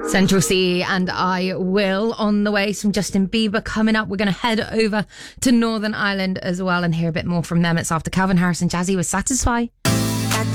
Central C and I Will on the way. Some Justin Bieber coming up. We're going to head over to Northern Ireland as well and hear a bit more from them. It's after Calvin Harris and Jazzy with Satisfy.